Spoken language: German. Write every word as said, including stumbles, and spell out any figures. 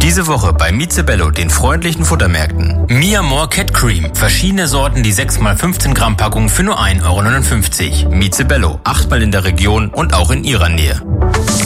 Diese Woche bei Mizebello, den freundlichen Futtermärkten. Mia More Cat Cream. Verschiedene Sorten, die sechs mal fünfzehn Gramm Packung für nur ein Euro neunundfünfzig. Mizebello. Achtmal in der Region und auch in Ihrer Nähe.